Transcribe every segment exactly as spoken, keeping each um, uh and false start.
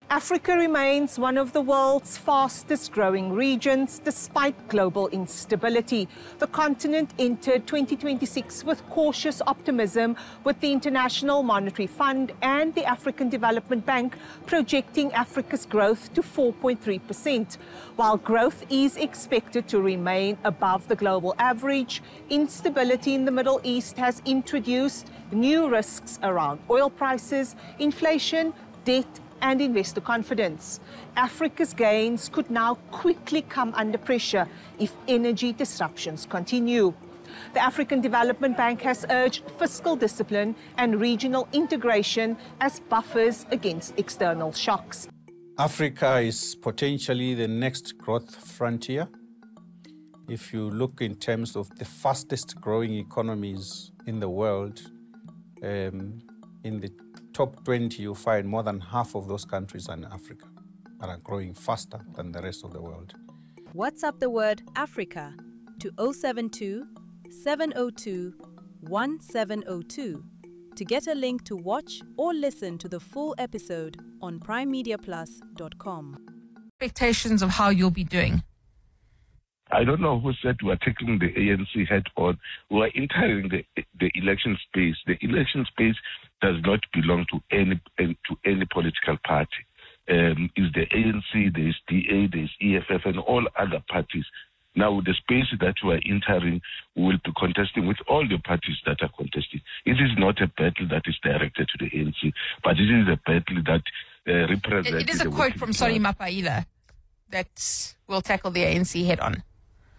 Africa remains one of the world's fastest growing regions despite global instability. The continent entered twenty twenty-six with cautious optimism, with the International Monetary Fund and the African Development Bank projecting Africa's growth to four point three percent. While growth is expected to remain above the global average, instability in the Middle East has introduced new risks around oil prices, inflation, debt, and investor confidence. Africa's gains could now quickly come under pressure if energy disruptions continue. The African Development Bank has urged fiscal discipline and regional integration as buffers against external shocks. Africa is potentially the next growth frontier. If you look in terms of the fastest growing economies in the world, um, in the top twenty, you find more than half of those countries are in Africa and are growing faster than the rest of the world. WhatsApp the word Africa to zero seven two, seven zero two, one seven zero two to get a link to watch or listen to the full episode on prime media plus dot com. Expectations of how you'll be doing? I don't know who said we are taking the A N C head on. We are entering the the election space. The election space does not belong to any to any political party. Um, is the A N C, there is D A, there is E F F, and all other parties. Now, the space that we are entering, we will be contesting with all the parties that are contesting. It is not a battle that is directed to the A N C, but it is a battle that uh, represents. It, it is a quote from Solly Mapaila that will tackle the A N C head on.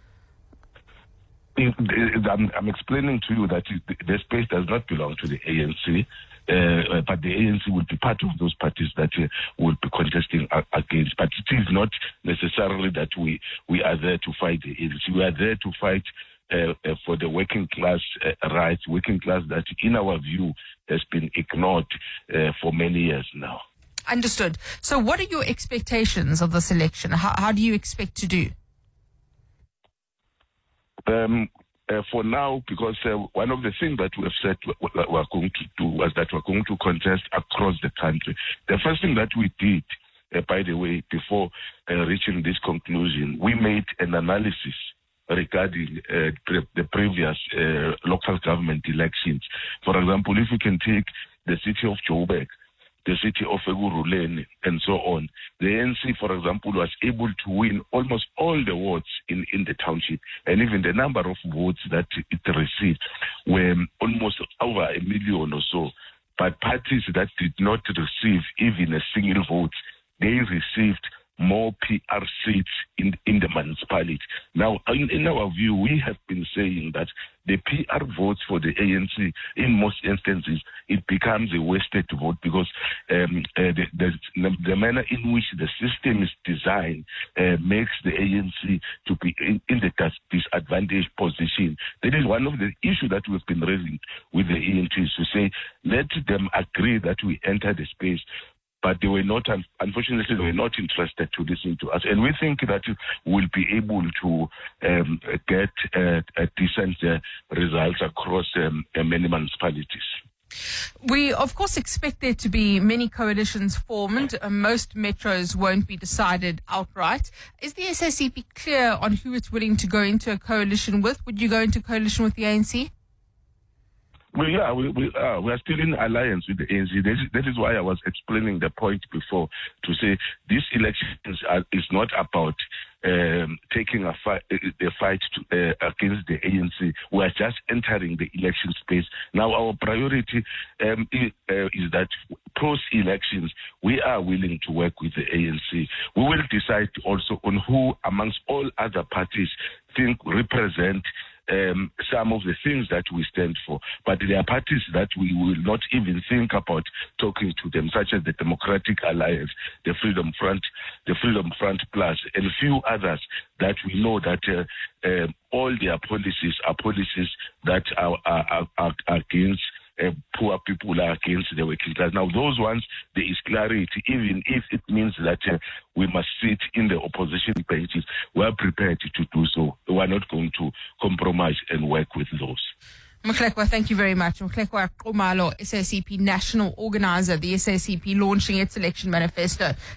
I'm, I'm explaining to you that the space does not belong to the A N C, uh, but the A N C will be part of those parties that uh, will be contesting against. But it is not necessarily that we, we are there to fight the A N C. We are there to fight uh, uh, for the working class uh, rights, working class that, in our view, has been ignored uh, for many years now. Understood. So what are your expectations of this election? How, how do you expect to do? Um, uh, for now, because uh, one of the things that we have said we are going to do was that we're going to contest across the country. The first thing that we did, uh, by the way, before uh, reaching this conclusion, we made an analysis regarding uh, pre- the previous uh, local government elections. For example, if we can take the city of Joburg, the city of Ekurhuleni, and so on. The A N C, for example, was able to win almost all the votes in, in the township, and even the number of votes that it received were almost over a million or so. But parties that did not receive even a single vote, they received more P R seats in, in the municipality. Now, in, in our view, we have been saying that the P R votes for the A N C, in most instances, it becomes a wasted vote because um, uh, the, the, the manner in which the system is designed uh, makes the A N C to be in, in the disadvantaged position. That is one of the issues that we've been raising with the A N C, to say, let them agree that we enter the space. But they were not, unfortunately, they were not interested to listen to us. And we think that we'll be able to um, get uh, a decent uh, results across um, many municipalities. We, of course, expect there to be many coalitions formed. Uh, most metros won't be decided outright. Is the S A C P clear on who it's willing to go into a coalition with? Would you go into coalition with the A N C? Well, yeah, we, we, uh, we are still in alliance with the A N C. That is, that is why I was explaining the point before, to say this election is, uh, is not about um, taking a fight, a fight to, uh, against the A N C. We are just entering the election space. Now, our priority um, is, uh, is that post-elections, we are willing to work with the A N C. We will decide also on who, amongst all other parties, think represent Um, some of the things that we stand for. But there are parties that we will not even think about talking to them, such as the Democratic Alliance, the Freedom Front, the Freedom Front Plus, and a few others that we know that uh, uh, all their policies are policies that are, are, are, are against Uh, poor people, are against the working class. Now, those ones, there is clarity, even if it means that uh, we must sit in the opposition benches. We are prepared to do so. We are not going to compromise and work with those. Mhlekwa, thank you very much. Mhlekwa Qumalo, S A C P National Organizer, the S A C P launching its election manifesto.